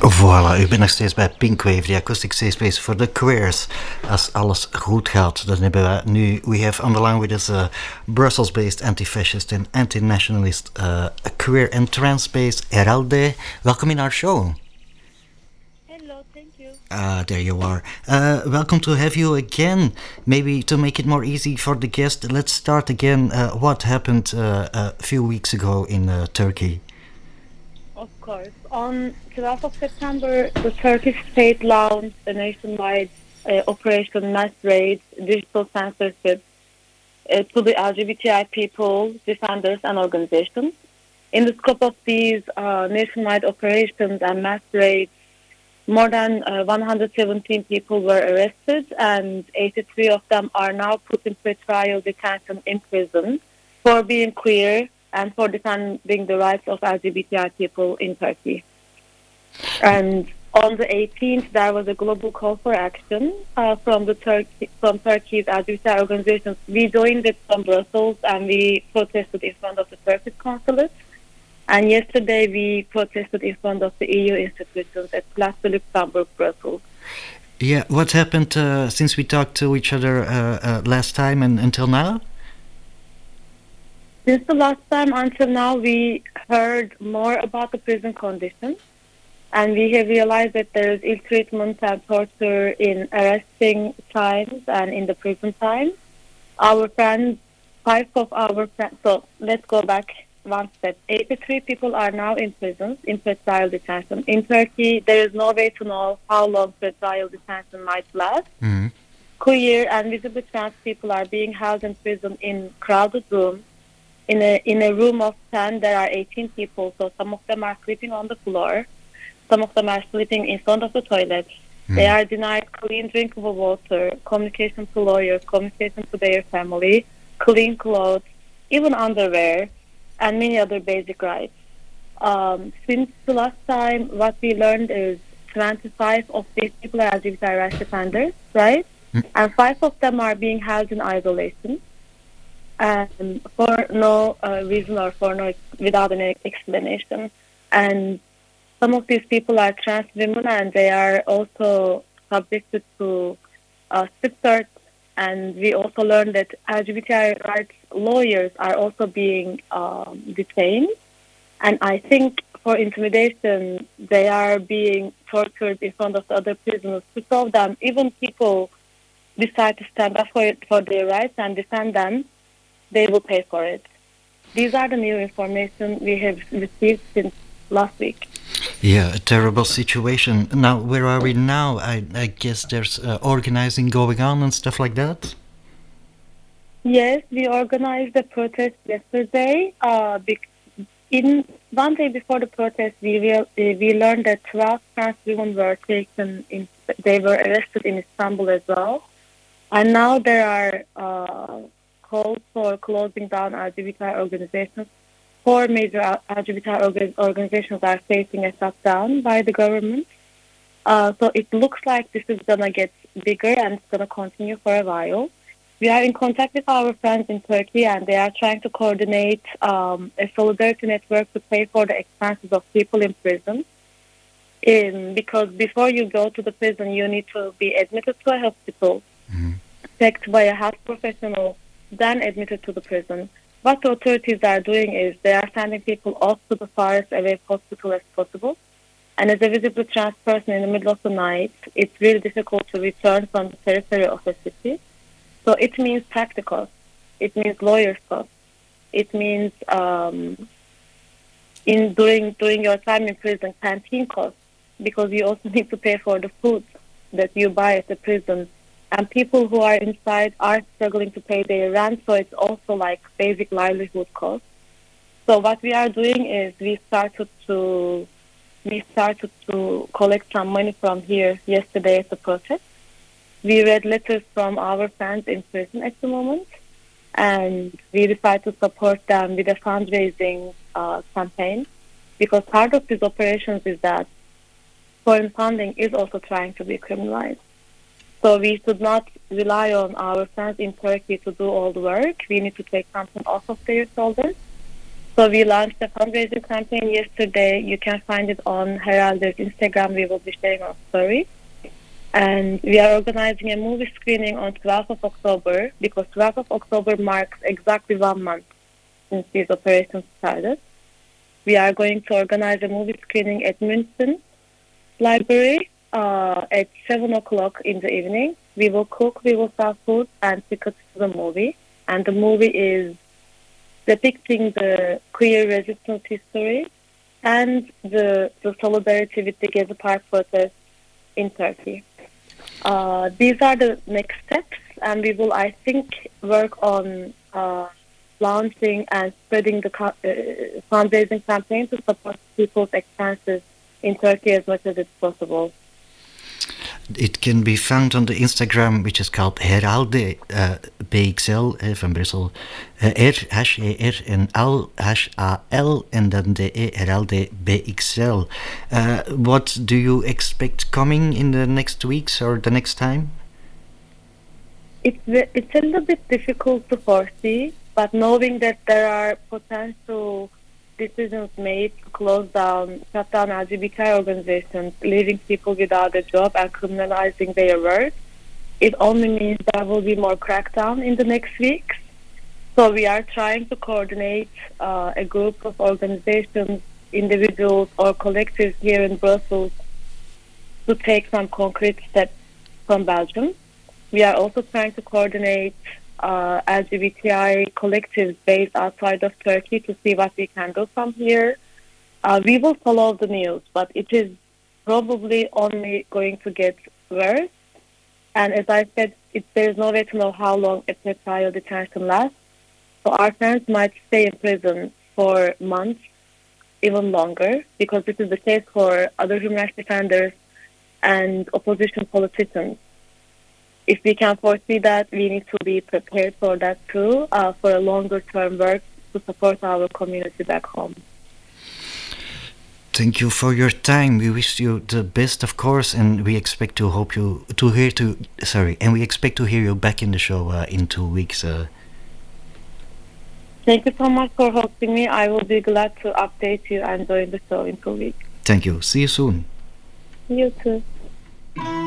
Voilà, u bent nog steeds bij Pinkwave, de acoustic safe space for the queers. Als alles goed gaat, dan hebben we nu... We have on the line with us a Brussels-based anti-fascist and anti-nationalist queer and trans-based Heralde. Welcome in our show. Hello, thank you. There you are. Welcome to have you again. Maybe to make it more easy for the guest, let's start again. What happened a few weeks ago in Turkey? Of course. On 12th of September, the Turkish state launched a nationwide Operation Mass Raid, digital censorship to the LGBTI people, defenders, and organizations. In the scope of these nationwide operations and mass raids, more than 117 people were arrested, and 83 of them are now put in pre-trial detention in prison for being queer and for defending the rights of LGBTI people in Turkey. And on the 18th, there was a global call for action from Turkey's LGBTI organizations. We joined it from Brussels, and we protested in front of the Turkish consulate. And yesterday, we protested in front of the EU institutions at Place de Luxembourg, Brussels. Yeah, what happened since we talked to each other last time and until now? Since the last time until now, we heard more about the prison conditions, and we have realized that there is ill treatment and torture in arresting times and in the prison times. Our friends, 5 of our friends, so let's go back one step. 83 people are now in prisons, in pre-trial detention. In Turkey, there is no way to know how long pre-trial detention might last. Mm-hmm. Queer and visibly trans people are being held in prison in crowded rooms. In a room of 10, there are 18 people, so some of them are sleeping on the floor. Some of them are sleeping in front of the toilet. They are denied clean drinkable water, communication to lawyers, communication to their family, clean clothes, even underwear, and many other basic rights. Since the last time, what we learned is 25 of these people are LGBTI rights defenders, right? And 5 of them are being held in isolation. For no reason or without any explanation. And some of these people are trans women, and they are also subjected to strip search. And we also learned that LGBTI rights lawyers are also being detained. And I think for intimidation, they are being tortured in front of the other prisoners to show them. Even people decide to stand up for their rights and defend them, they will pay for it. These are the new information we have received since last week. Yeah, a terrible situation. Now, where are we now? I guess there's organizing going on and stuff like that? Yes, we organized a protest yesterday. In one day before the protest, we learned that 12 trans women were they were arrested in Istanbul as well. And now there are calls for closing down LGBTI organizations. 4 major LGBTI organizations are facing a shutdown by the government. So it looks like this is going to get bigger and it's going to continue for a while. We are in contact with our friends in Turkey, and they are trying to coordinate a solidarity network to pay for the expenses of people in prison. Because before you go to the prison, you need to be admitted to a hospital, checked by a health professional, then admitted to the prison. What the authorities are doing is they are sending people off to the farthest away hospital as possible. And as a visibly trans person in the middle of the night, it's really difficult to return from the periphery of a city. So it means taxi costs. It means lawyers costs. It means during your time in prison, canteen costs, because you also need to pay for the food that you buy at the prison. And people who are inside are struggling to pay their rent, so it's also like basic livelihood costs. So what we are doing is we started to collect some money from here yesterday at the protest. We read letters from our friends in prison at the moment, and we decided to support them with a fundraising campaign, because part of these operations is that foreign funding is also trying to be criminalized. So we should not rely on our friends in Turkey to do all the work. We need to take something off of their shoulders. So we launched a fundraising campaign yesterday. You can find it on Heralde's Instagram. We will be sharing our story. And we are organizing a movie screening on 12th of October because 12th of October marks exactly 1 month since these operations started. We are going to organize a movie screening at München Library at 7 o'clock in the evening. We will cook, we will sell food and tickets to the movie. And the movie is depicting the queer resistance history and the solidarity with the Gezi Park protest in Turkey. These are the next steps, and we will, I think, work on launching and spreading the fundraising campaign to support people's expenses in Turkey as much as it's possible. It can be found on the Instagram, which is called Heralde BXL van Brussel. R-H-E-R en L-H-A-L en dan de E, Heralde BXL. What do you expect coming in the next weeks or the next time? It's a little bit difficult to foresee, but knowing that there are potential decisions made to shut down LGBTI organizations, leaving people without a job and criminalizing their work, it only means there will be more crackdown in the next weeks. So we are trying to coordinate a group of organizations, individuals or collectives here in Brussels to take some concrete steps from Belgium. We are also trying to coordinate LGBTI collectives based outside of Turkey to see what we can do from here. We will follow the news, but it is probably only going to get worse. And as I said, there is no way to know how long a pretrial detention lasts. So our friends might stay in prison for months, even longer, because this is the case for other human rights defenders and opposition politicians. If we can foresee that, we need to be prepared for that too, for a longer-term work to support our community back home. Thank you for your time. We wish you the best, of course, and we expect to hear you back in the show in 2 weeks. Thank you so much for hosting me. I will be glad to update you and join the show in 2 weeks. Thank you. See you soon. You too.